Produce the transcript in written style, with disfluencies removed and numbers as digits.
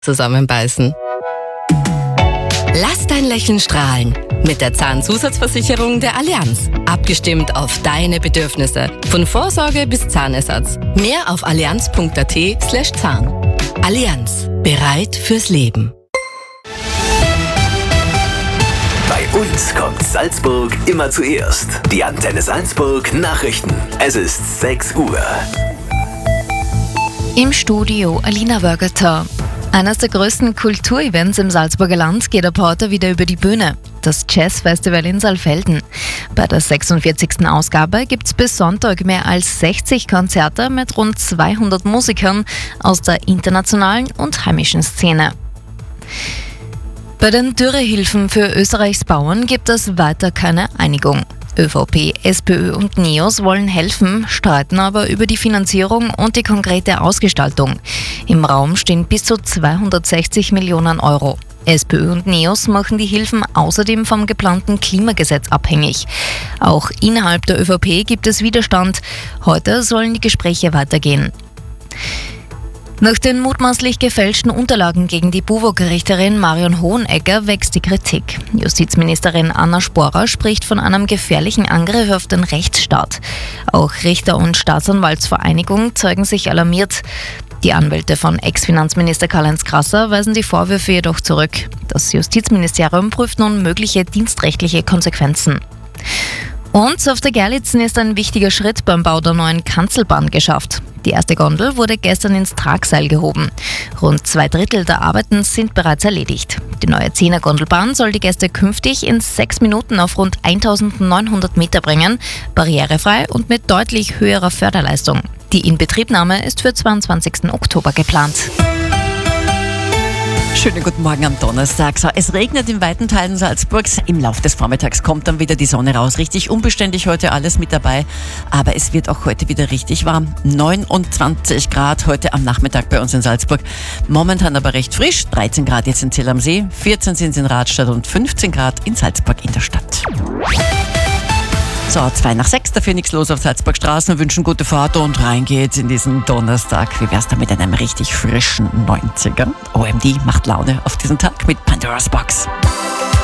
zusammenbeißen. Lass dein Lächeln strahlen mit der Zahnzusatzversicherung der Allianz. Abgestimmt auf deine Bedürfnisse. Von Vorsorge bis Zahnersatz. Mehr auf allianz.at/Zahn. Allianz. Bereit fürs Leben. Bei uns kommt Salzburg immer zuerst. Die Antenne Salzburg Nachrichten. Es ist 6 Uhr. Im Studio Alina Wörgerter. Eines der größten Kulturevents im Salzburger Land geht ab heute wieder über die Bühne. Das Jazzfestival in Saalfelden. Bei der 46. Ausgabe gibt es bis Sonntag mehr als 60 Konzerte mit rund 200 Musikern aus der internationalen und heimischen Szene. Bei den Dürrehilfen für Österreichs Bauern gibt es weiter keine Einigung. ÖVP, SPÖ und NEOS wollen helfen, streiten aber über die Finanzierung und die konkrete Ausgestaltung. Im Raum stehen bis zu 260 Millionen Euro. SPÖ und NEOS machen die Hilfen außerdem vom geplanten Klimagesetz abhängig. Auch innerhalb der ÖVP gibt es Widerstand. Heute sollen die Gespräche weitergehen. Nach den mutmaßlich gefälschten Unterlagen gegen die BUWOG-Richterin Marion Hohenegger wächst die Kritik. Justizministerin Anna Sporer spricht von einem gefährlichen Angriff auf den Rechtsstaat. Auch Richter- und Staatsanwaltsvereinigung zeigen sich alarmiert. Die Anwälte von Ex-Finanzminister Karl-Heinz Krasser weisen die Vorwürfe jedoch zurück. Das Justizministerium prüft nun mögliche dienstrechtliche Konsequenzen. Und auf der Gerlitzen ist ein wichtiger Schritt beim Bau der neuen Kanzelbahn geschafft. Die erste Gondel wurde gestern ins Tragseil gehoben. Rund 2/3 der Arbeiten sind bereits erledigt. Die neue 10er-Gondelbahn soll die Gäste künftig in 6 Minuten auf rund 1900 Meter bringen, barrierefrei und mit deutlich höherer Förderleistung. Die Inbetriebnahme ist für 22. Oktober geplant. Schönen guten Morgen am Donnerstag. So, es regnet in weiten Teilen Salzburgs. Im Laufe des Vormittags kommt dann wieder die Sonne raus. Richtig unbeständig heute alles mit dabei. Aber es wird auch heute wieder richtig warm. 29 Grad heute am Nachmittag bei uns in Salzburg. Momentan aber recht frisch. 13 Grad jetzt in Zell am See, 14 sind es in Radstadt und 15 Grad in Salzburg in der Stadt. So, 5:02, dafür nichts los auf Salzburg Straßen. Wir wünschen gute Fahrt und rein geht's in diesen Donnerstag. Wie wär's da mit einem richtig frischen 90er? OMD macht Laune auf diesen Tag mit Pandora's Box.